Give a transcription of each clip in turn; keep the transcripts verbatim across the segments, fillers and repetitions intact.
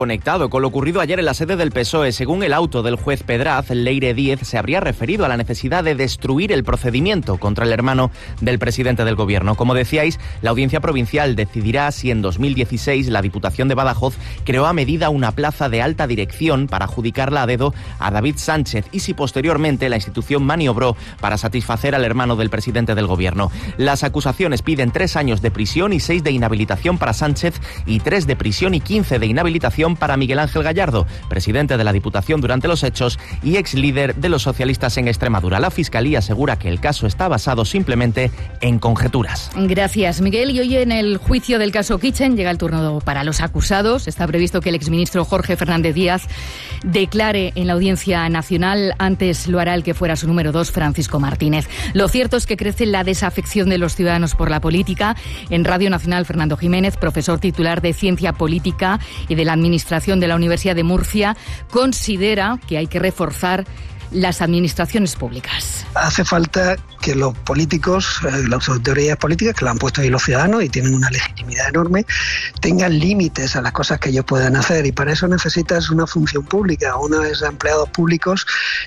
Conectado con lo ocurrido ayer en la sede del P S O E, según el auto del juez Pedraz, Leire Díez se habría referido a la necesidad de destruir el procedimiento contra el hermano del presidente del Gobierno. Como decíais, la Audiencia Provincial decidirá si en dos mil dieciséis la Diputación de Badajoz creó a medida una plaza de alta dirección para adjudicarla a dedo a David Sánchez y si posteriormente la institución maniobró para satisfacer al hermano del presidente del Gobierno. Las acusaciones piden tres años de prisión y seis de inhabilitación para Sánchez y tres de prisión y quince de inhabilitación para Miguel Ángel Gallardo, presidente de la Diputación durante los hechos y ex líder de los socialistas en Extremadura. La Fiscalía asegura que el caso está basado simplemente en conjeturas. Gracias, Miguel. Y hoy en el juicio del caso Kitchen llega el turno para los acusados. Está previsto que el exministro Jorge Fernández Díaz declare en la Audiencia Nacional. Antes lo hará el que fuera su número dos, Francisco Martínez. Lo cierto es que crece la desafección de los ciudadanos por la política. En Radio Nacional, Fernando Jiménez, profesor titular de Ciencia Política y de la Administración de la Universidad de Murcia, considera que hay que reforzar las administraciones públicas. Hace falta que los políticos, eh, las autoridades políticas, que lo han puesto ahí los ciudadanos y tienen una legitimidad enorme, tengan límites a las cosas que ellos puedan hacer, y para eso necesitas una función pública, unos empleados públicos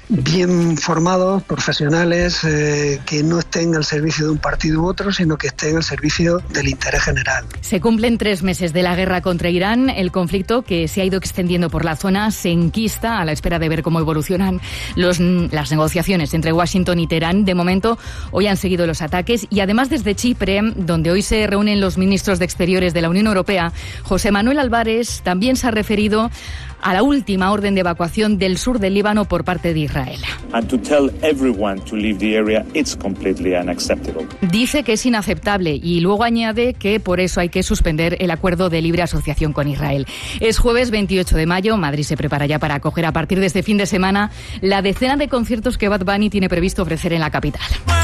bien formados, profesionales, eh, que no estén al servicio de un partido u otro, sino que estén al servicio del interés general. Se cumplen tres meses de la guerra contra Irán. El conflicto, que se ha ido extendiendo por la zona, se enquista a la espera de ver cómo evolucionan los, las negociaciones entre Washington y Teherán. De momento, hoy han seguido los ataques y además desde Chipre, donde hoy se reúnen los ministros de Exteriores de la Unión Europea, José Manuel Álvarez también se ha referido a la última orden de evacuación del sur del Líbano por parte de Israel. And to tell everyone to leave the area, it's completely unacceptable. Dice que es inaceptable y luego añade que por eso hay que suspender el acuerdo de libre asociación con Israel. Es jueves veintiocho de mayo, Madrid se prepara ya para acoger a partir de este fin de semana la decena de conciertos que Bad Bunny tiene previsto ofrecer en la capital.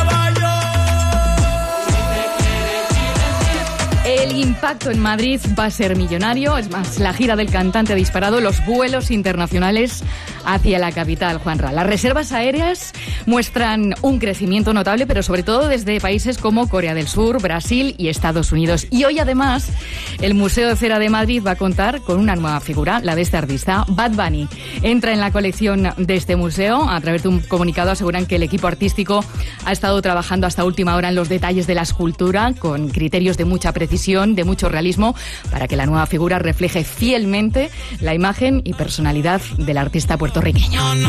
El impacto en Madrid va a ser millonario. Es más, la gira del cantante ha disparado los vuelos internacionales hacia la capital, Juanra. Las reservas aéreas muestran un crecimiento notable, pero sobre todo desde países como Corea del Sur, Brasil y Estados Unidos. Y hoy, además, el Museo de Cera de Madrid va a contar con una nueva figura, la de este artista, Bad Bunny. Entra en la colección de este museo. A través de un comunicado aseguran que el equipo artístico ha estado trabajando hasta última hora en los detalles de la escultura, con criterios de mucha precisión, de mucho realismo, para que la nueva figura refleje fielmente la imagen y personalidad del artista puertorriqueño.